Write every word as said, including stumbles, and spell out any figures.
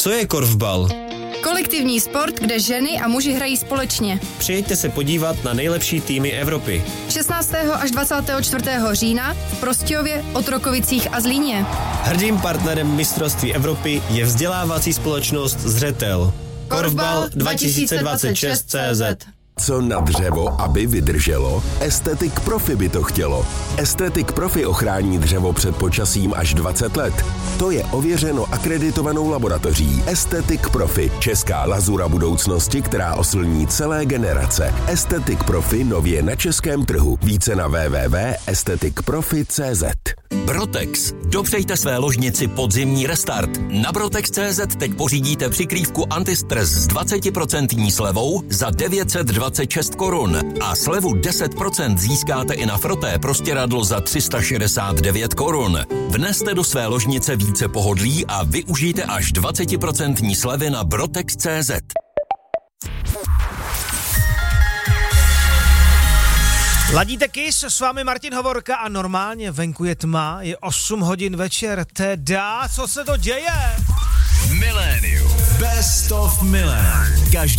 Co je korfbal? Kolektivní sport, kde ženy a muži hrají společně. Přijeďte se podívat na nejlepší týmy Evropy. šestnáctého až dvacátého čtvrtého října v Prostějově, Otrokovicích a Zlíně. Hrdým partnerem mistrovství Evropy je vzdělávací společnost Zřetel. Korfbal dva tisíce dvacet šest tečka cé zet. Co na dřevo, aby vydrželo? Estetic Profi by to chtělo. Estetic Profi ochrání dřevo před počasím až dvacet let. To je ověřeno akreditovanou laboratoří Estetic Profi, česká lazura budoucnosti, která oslní celé generace. Estetic Profi nově na českém trhu. Více na w w w tečka estetic profi tečka cé zet. Brotex. Dopřejte své ložnici podzimní restart. Na brotex tečka cé zet teď pořídíte přikrývku antistres s dvacet procent slevou za devět set dvacet šest korun a slevu deset procent získáte i na froté prostěradlo za tři sta šedesát devět korun. Vneste do své ložnice více pohodlí a využijte až dvacet procent slevy na brotex tečka cé zet. Ladíte Kiss, s vámi Martin Hovorka a normálně venku je tma, je osm hodin večer, teda, co se to děje? Milénium. Best of Milan. Každý